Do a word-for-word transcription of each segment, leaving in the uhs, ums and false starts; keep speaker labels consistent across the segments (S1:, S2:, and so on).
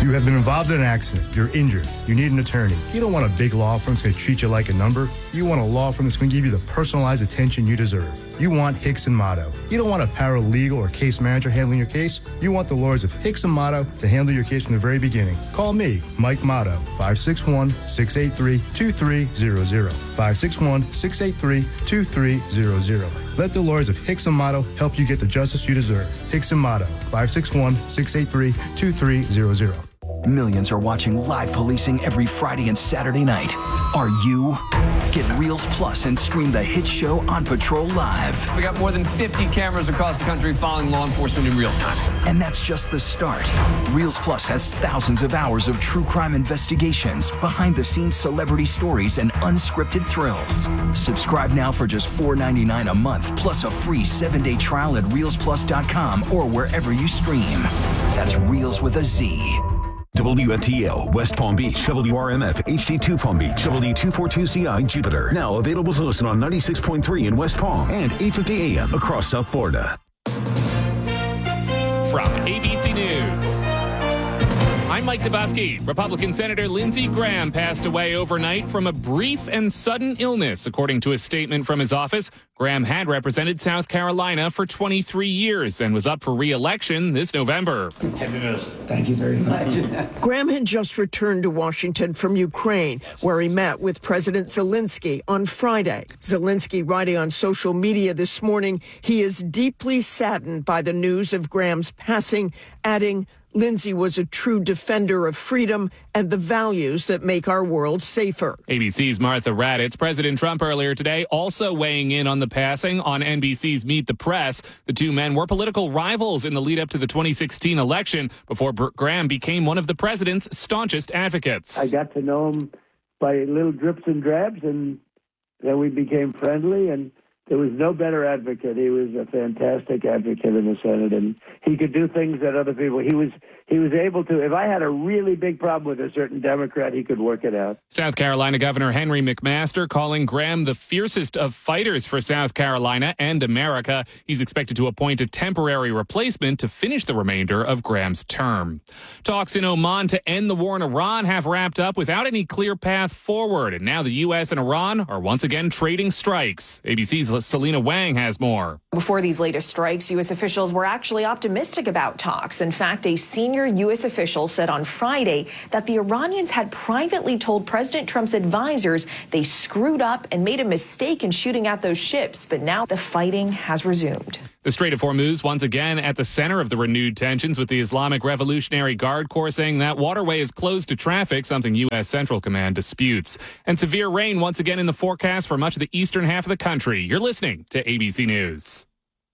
S1: You have been involved in an accident. You're injured. You need an attorney. You don't want a big law firm that's going to treat you like a number. You want a law firm that's going to give you the personalized attention you deserve. You want Hicks and Motto. You don't want a paralegal or case manager handling your case. You want the lawyers of Hicks and Motto to handle your case from the very beginning. Call me, Mike Motto, five six one, six eight three, two three zero zero. five six one, six eight three, two three zero zero. Let the lawyers of Hicks and Motto help you get the justice you deserve. Hicks and Motto, five six one, six eight three, two three zero zero.
S2: Millions are watching live policing every Friday and Saturday night. Are you? Get Reels Plus and stream the hit show On Patrol live.
S3: We got more than fifty cameras across the country following law enforcement in real time.
S2: And that's just the start. Reels Plus has thousands of hours of true crime investigations, behind-the-scenes celebrity stories, and unscripted thrills. Subscribe now for just four ninety-nine a month, plus a free seven-day trial at reels plus dot com or wherever you stream. That's Reels with a Z.
S4: W F T L, West Palm Beach, W R M F, H D two Palm Beach, W two forty-two C I, Jupiter. Now available to listen on ninety-six point three in West Palm and eight fifty A M across South Florida.
S5: From A B C News, I'm Mike Dabowski. Republican Senator Lindsey Graham passed away overnight from a brief and sudden illness, according to a statement from his office. Graham had represented South Carolina for twenty-three years and was up for re-election this November.
S6: Thank you very much.
S7: Graham had just returned to Washington from Ukraine, where he met with President Zelensky on Friday. Zelensky writing on social media this morning, he is deeply saddened by the news of Graham's passing, adding, Lindsey was a true defender of freedom and the values that make our world safer.
S5: A B C's Martha Raddatz. President Trump earlier today also weighing in on the passing on N B C's Meet the Press. The two men were political rivals in the lead up to the twenty sixteen election before Graham became one of the president's staunchest advocates.
S6: I got to know him by little drips and drabs, and then we became friendly, and there was no better advocate. He was a fantastic advocate in the Senate, and he could do things that other people, he was he was able to. If I had a really big problem with a certain Democrat, he could work it out.
S5: South Carolina Governor Henry McMaster calling Graham the fiercest of fighters for South Carolina and America. He's expected to appoint a temporary replacement to finish the remainder of Graham's term. Talks in Oman to end the war in Iran have wrapped up without any clear path forward, and now the U S and Iran are once again trading strikes. A B C's Selena Wang has more.
S8: Before these latest strikes, U S officials were actually optimistic about talks. In fact, a senior U S official said on Friday that the Iranians had privately told President Trump's advisors they screwed up and made a mistake in shooting at those ships. But now the fighting has resumed.
S5: The Strait of Hormuz once again at the center of the renewed tensions, with the Islamic Revolutionary Guard Corps saying that waterway is closed to traffic, something U S Central Command disputes. And severe rain once again in the forecast for much of the eastern half of the country. You're listening to A B C News.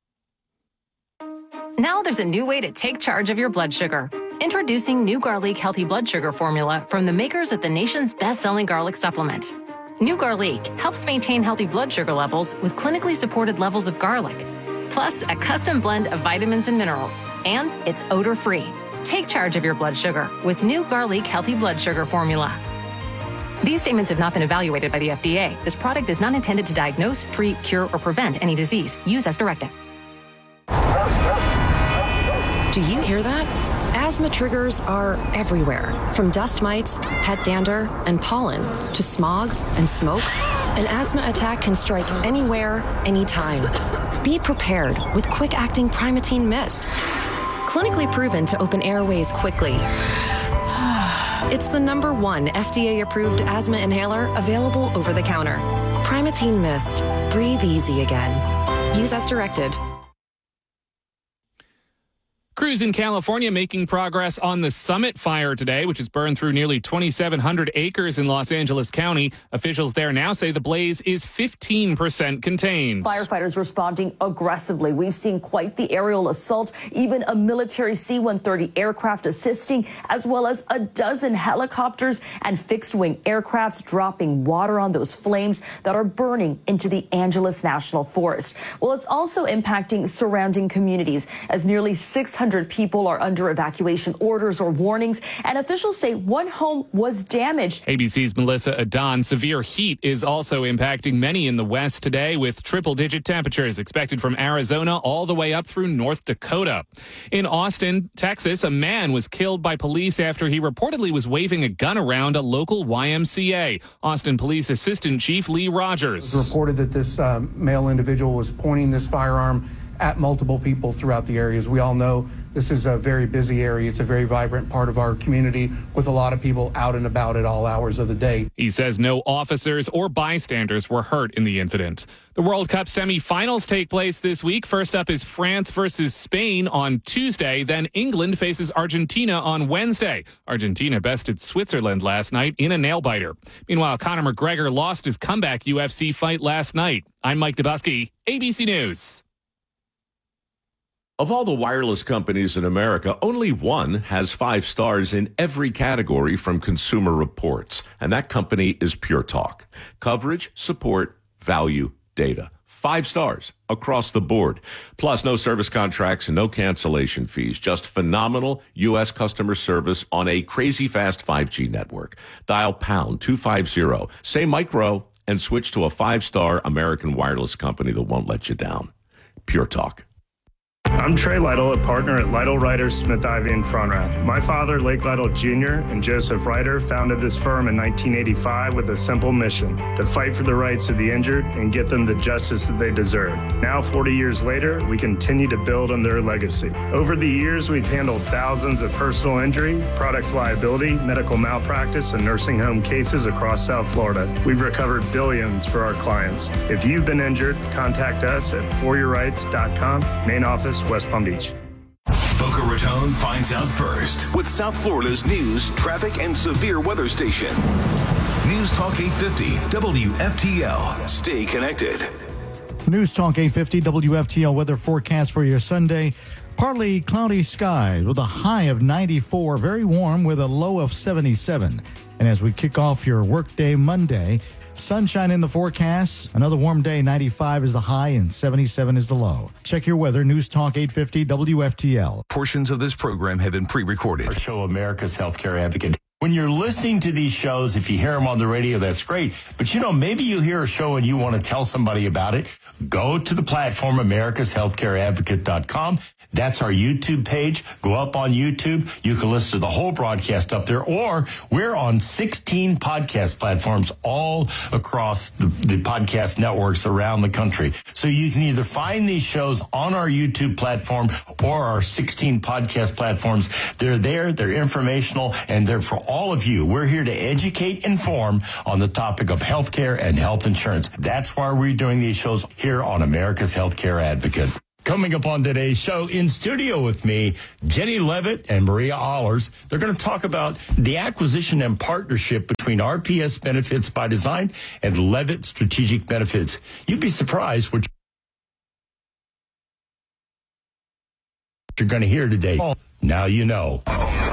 S9: Now there's a new way to take charge of your blood sugar. Introducing New Garlic Healthy Blood Sugar Formula from the makers of the nation's best-selling garlic supplement. New Garlic helps maintain healthy blood sugar levels with clinically supported levels of garlic, plus a custom blend of vitamins and minerals, and it's odor-free. Take charge of your blood sugar with New Garlic Healthy Blood Sugar Formula. These statements have not been evaluated by the F D A. This product is not intended to diagnose, treat, cure, or prevent any disease. Use as directed.
S10: Do you hear that? Asthma triggers are everywhere, from dust mites, pet dander, and pollen, to smog and smoke. An asthma attack can strike anywhere, anytime. Be prepared with quick-acting Primatene Mist. Clinically proven to open airways quickly. It's the number one F D A-approved asthma inhaler available over the counter. Primatene Mist. Breathe easy again. Use as directed.
S5: Crews in California making progress on the Summit fire today, which has burned through nearly twenty-seven hundred acres in Los Angeles County. Officials there now say the blaze is fifteen percent contained.
S11: Firefighters responding aggressively. We've seen quite the aerial assault, even a military C one thirty aircraft assisting, as well as a dozen helicopters and fixed-wing aircrafts dropping water on those flames that are burning into the Angeles National Forest. Well, it's also impacting surrounding communities as nearly six hundred hundred people are under evacuation orders or warnings, and officials say one home was damaged.
S5: A B C's Melissa Adon. Severe heat is also impacting many in the West today, with triple-digit temperatures expected from Arizona all the way up through North Dakota. In Austin, Texas, a man was killed by police after he reportedly was waving a gun around a local Y M C A. Austin Police Assistant Chief Lee Rogers.
S12: It was reported that this uh, male individual was pointing this firearm at multiple people throughout the area. As we all know, this is a very busy area. It's a very vibrant part of our community with a lot of people out and about at all hours of the day.
S5: He says no officers or bystanders were hurt in the incident. The World Cup semifinals take place this week. First up is France versus Spain on Tuesday. Then England faces Argentina on Wednesday. Argentina bested Switzerland last night in a nail-biter. Meanwhile, Conor McGregor lost his comeback U F C fight last night. I'm Mike Dubusky, A B C News.
S13: Of all the wireless companies in America, only one has five stars in every category from Consumer Reports, and that company is Pure Talk. Coverage, support, value, data. Five stars across the board. Plus, no service contracts and no cancellation fees. Just phenomenal U S customer service on a crazy fast five G network. Dial pound two fifty, say micro, and switch to a five-star American wireless company that won't let you down. Pure Talk.
S14: I'm Trey Lytle, a partner at Lytle Ryder, Smith Ivey, and Fronrad. My father, Lake Lytle Junior, and Joseph Ryder founded this firm in nineteen eighty-five with a simple mission: to fight for the rights of the injured and get them the justice that they deserve. Now, forty years later, we continue to build on their legacy. Over the years, we've handled thousands of personal injury, products liability, medical malpractice, and nursing home cases across South Florida. We've recovered billions for our clients. If you've been injured, contact us at for your rights dot com, main office, West Palm Beach.
S4: Boca Raton finds out first with South Florida's news, traffic, and severe weather station. News Talk eight fifty W F T L. Stay connected.
S15: News Talk eight fifty W F T L weather forecast for your Sunday. Partly cloudy skies with a high of ninety-four, very warm with a low of seventy-seven. And as we kick off your workday Monday, sunshine in the forecast. Another warm day, ninety-five is the high and seventy-seven is the low. Check your weather, News Talk eight fifty W F T L.
S4: Portions of this program have been pre-recorded.
S16: Our show, America's Healthcare Advocate. When you're listening to these shows, if you hear them on the radio, that's great. But, you know, maybe you hear a show and you want to tell somebody about it. Go to the platform, americas healthcare advocate dot com. That's our YouTube page. Go up on YouTube. You can listen to the whole broadcast up there. Or we're on sixteen podcast platforms all across the, the podcast networks around the country. So you can either find these shows on our YouTube platform or our sixteen podcast platforms. They're there. They're informational, and they're for all of you. We're here to educate, inform on the topic of healthcare and health insurance. That's why we're doing these shows here on America's Healthcare Advocate. Coming up on today's show, in studio with me, Jenny Levitt and Maria Allers. They're going to talk about the acquisition and partnership between R P S Benefits by Design and Levitt Strategic Benefits. You'd be surprised what you're going to hear today. Now you know.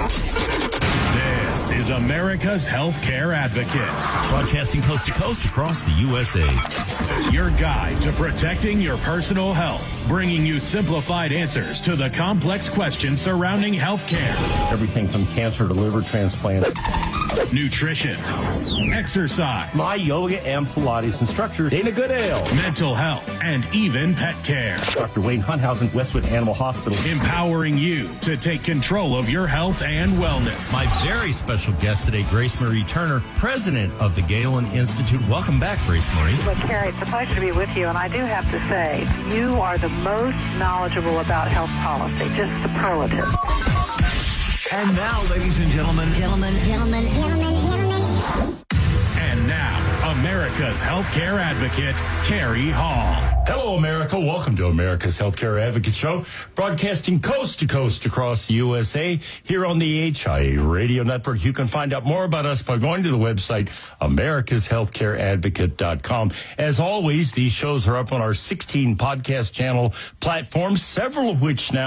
S17: This is America's Healthcare Advocate, broadcasting coast to coast across the U S A. Your guide to protecting your personal health, bringing you simplified answers to the complex questions surrounding healthcare.
S16: Everything from cancer to liver transplant,
S17: nutrition, exercise,
S16: my yoga and Pilates instructor, Dana Goodale,
S17: mental health, and even pet care.
S16: Doctor Wayne Hunthausen, Westwood Animal Hospital.
S17: Empowering you to take control of your health and wellness.
S18: My very special guest today, Grace Marie Turner, president of the Galen Institute. Welcome back, Grace Marie.
S19: Well, Carrie, it's a pleasure to be with you, and I do have to say, you are the most knowledgeable about health policy, just superlative.
S4: And now, ladies and gentlemen,
S20: gentlemen, gentlemen, gentlemen, gentlemen.
S17: And now, America's Healthcare Advocate, Carrie Hall.
S16: Hello, America. Welcome to America's Healthcare Advocate Show, broadcasting coast to coast across the U S A here on the H I A Radio Network. You can find out more about us by going to the website, americas healthcare advocate dot com. As always, these shows are up on our sixteen podcast channel platforms, several of which now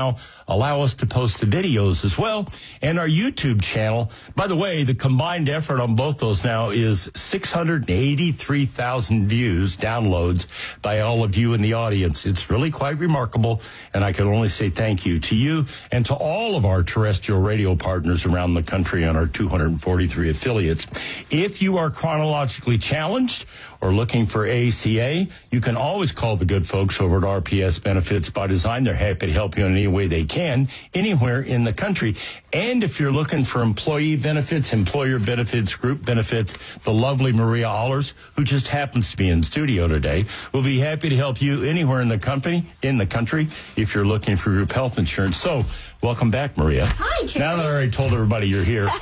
S16: allow us to post the videos as well, and our YouTube channel. By the way, the combined effort on both those now is six hundred eighty-three thousand views, downloads by all of you in the audience. It's really quite remarkable, and I can only say thank you to you and to all of our terrestrial radio partners around the country on our two hundred forty-three affiliates. If you are chronologically challenged or looking for A C A, you can always call the good folks over at R P S Benefits by Design. They're happy to help you in any way they can, anywhere in the country. And if you're looking for employee benefits, employer benefits, group benefits, the lovely Maria Allers, who just happens to be in studio today, will be happy to help you anywhere in the company, in the country, if you're looking for group health insurance. So, welcome back, Maria.
S21: Hi, Carrie.
S16: Now that I already told everybody you're here.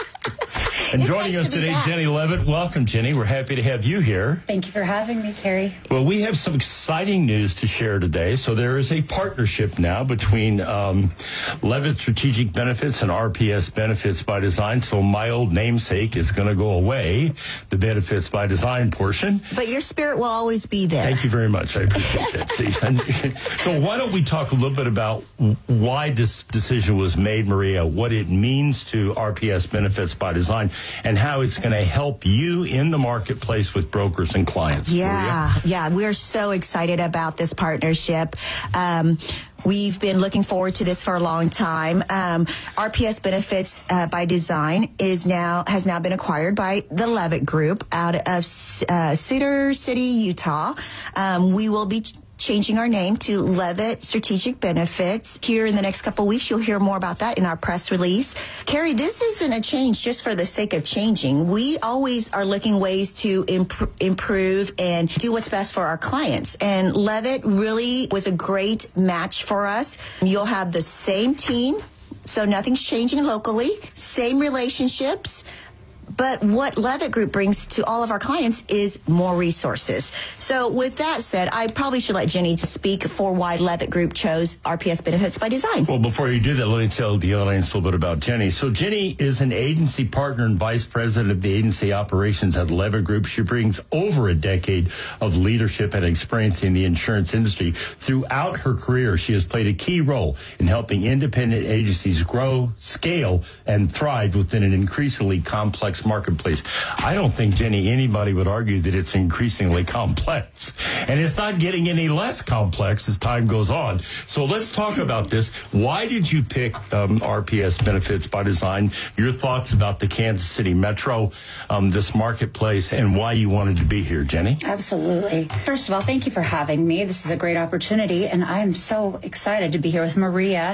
S16: And joining
S21: nice
S16: us
S21: to be
S16: today,
S21: back.
S16: Jenny Levitt. Welcome, Jenny. We're happy to have you here.
S21: Thank you for having me, Carrie.
S16: Well, we have some exciting news to share today. So there is a partnership now between um, Levitt Strategic Benefits and R P S Benefits by Design. So my old namesake is going to go away, the Benefits by Design portion.
S21: But your spirit will always be there.
S16: Thank you very much. I appreciate that. See, and, so why don't we talk a little bit about why this decision was made, Maria, what it means to R P S Benefits by Design, and how it's going to help you in the marketplace with brokers and clients.
S21: Yeah,
S16: Maria?
S21: yeah. We're so excited about this partnership. Um, We've been looking forward to this for a long time. Um, R P S Benefits uh, by Design is now has now been acquired by the Levitt Group out of uh, Cedar City, Utah. Um, we will be ch- changing our name to Levitt Strategic Benefits. Here in the next couple of weeks, you'll hear more about that in our press release. Carrie, this isn't a change just for the sake of changing. We always are looking ways to imp- improve and do what's best for our clients. And Levitt really was a great match for us. You'll have the same team, so nothing's changing locally, same relationships. But what Levitt Group brings to all of our clients is more resources. So with that said, I probably should let Jenny to speak for why Levitt Group chose R P S Benefits by Design.
S16: Well, before you do that, let me tell the audience a little bit about Jenny. So Jenny is an agency partner and vice president of the agency operations at Levitt Group. She brings over a decade of leadership and experience in the insurance industry. Throughout her career, she has played a key role in helping independent agencies grow, scale, and thrive within an increasingly complex marketplace. I don't think, Jenny, anybody would argue that it's increasingly complex. And it's not getting any less complex as time goes on. So let's talk about this. Why did you pick um, R P S Benefits by Design? Your thoughts about the Kansas City Metro, um, this marketplace, and why you wanted to be here, Jenny?
S22: Absolutely. First of all, thank you for having me. This is a great opportunity, and I'm so excited to be here with Maria.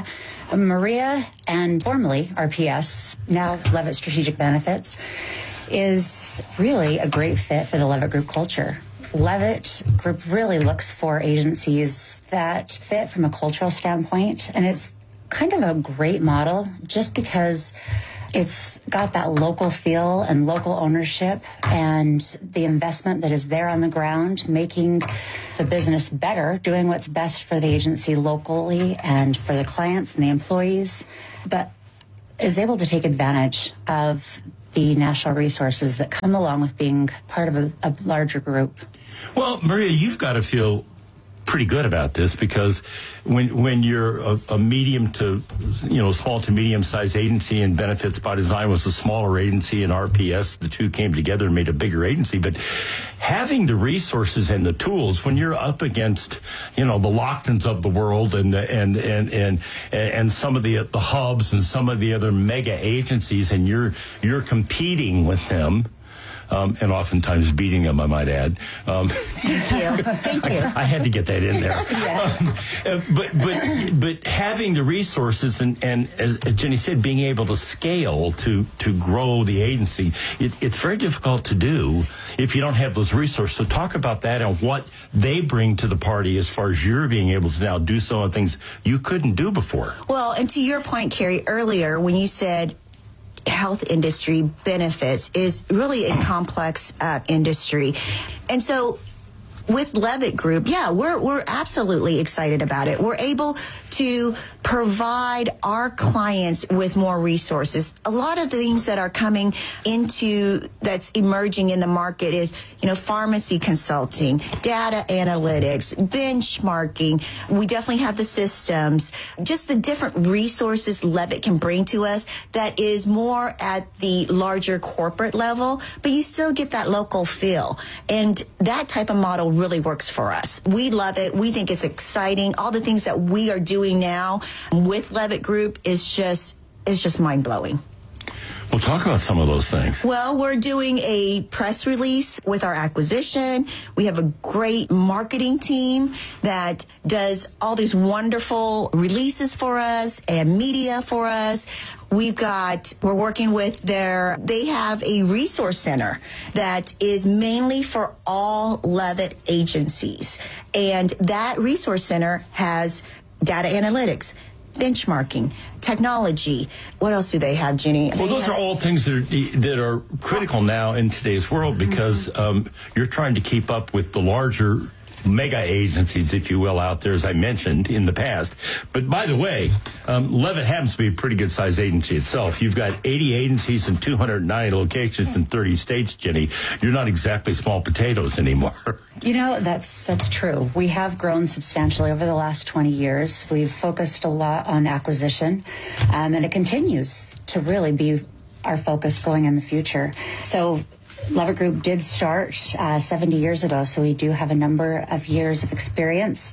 S22: Maria and formerly R P S, now Levitt Strategic Benefits, is really a great fit for the Levitt Group culture. Levitt Group really looks for agencies that fit from a cultural standpoint, and it's kind of a great model just because it's got that local feel and local ownership and the investment that is there on the ground, making the business better, doing what's best for the agency locally and for the clients and the employees, but is able to take advantage of the national resources that come along with being part of a, a larger group.
S16: Well, Maria, you've got to feel pretty good about this because when when you're a, a medium to, you know, small to medium sized agency, and Benefits by Design was a smaller agency, and R P S, the two came together and made a bigger agency. But having the resources and the tools when you're up against, you know, the Locktons of the world and the, and and and and some of the the hubs and some of the other mega agencies, and you're you're competing with them. Um, and oftentimes beating them, I might add. Um,
S21: Thank you. Thank you.
S16: I, I had to get that in there.
S21: Yes.
S16: Um, uh, but but but having the resources and, and as Jenny said, being able to scale to to grow the agency, it, it's very difficult to do if you don't have those resources. So talk about that and what they bring to the party as far as you're being able to now do some of the things you couldn't do before.
S21: Well, and to your point, Carrie, earlier when you said health industry benefits is really a complex uh, industry. And so with Levitt Group, yeah, we're we're absolutely excited about it. We're able to provide our clients with more resources. A lot of the things that are coming into that's emerging in the market is, you know, pharmacy consulting, data analytics, benchmarking. We definitely have the systems, just the different resources Levitt can bring to us that is more at the larger corporate level, but you still get that local feel. And that type of model really works for us. We love it. We think it's exciting. All the things that we are doing now with Levitt Group is just is just mind-blowing.
S16: Well, talk about some of those things.
S21: Well, we're doing a press release with our acquisition. We have a great marketing team that does all these wonderful releases for us and media for us. We've got, we're working with their, they have a resource center that is mainly for all Levitt agencies. And that resource center has data analytics, benchmarking, technology. What else do they have, Jenny?
S16: Well, those are all things that are, that are critical now in today's world because mm-hmm. um, you're trying to keep up with the larger mega agencies, if you will, out there, as I mentioned in the past. But by the way, um, Levitt happens to be a pretty good-sized agency itself. You've got eighty agencies in two hundred ninety locations in thirty states, Jenny. You're not exactly small potatoes anymore.
S22: You know, that's that's true. We have grown substantially over the last twenty years. We've focused a lot on acquisition, um, and it continues to really be our focus going in the future. So Levitt Group did start uh, seventy years ago, so we do have a number of years of experience.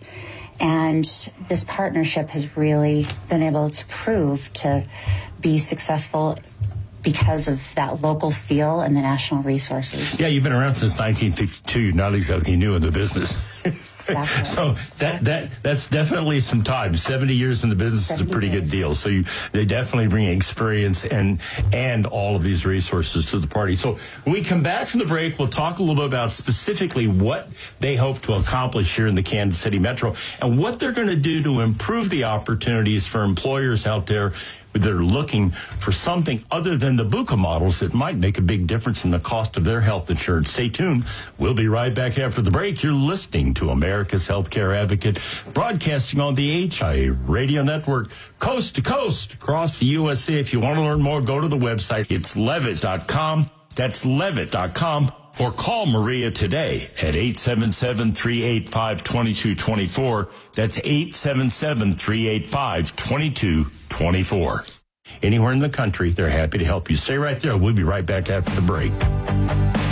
S22: And this partnership has really been able to prove to be successful because of that local feel and the national resources.
S16: Yeah, you've been around since nineteen fifty-two. You're not exactly new in the business.
S22: Exactly.
S16: So that that that's definitely some time. Seventy years in the business is a pretty years. good deal. So you they definitely bring experience and and all of these resources to the party. So when we come back from the break, we'll talk a little bit about specifically what they hope to accomplish here in the Kansas City Metro and what they're going to do to improve the opportunities for employers out there that are looking for something other than the BUCA models that might make a big difference in the cost of their health insurance. Stay tuned. We'll be right back after the break. You're listening to America's Healthcare Advocate, broadcasting on the H I A Radio Network, coast to coast across the U S A. If you want to learn more, go to the website. It's levitt dot com. That's levitt dot com. Or call Maria today at eight seven seven, three eight five, two two two four. That's eight seven seven, three eight five, two two two four. Anywhere in the country, they're happy to help you. Stay right there. We'll be right back after the break.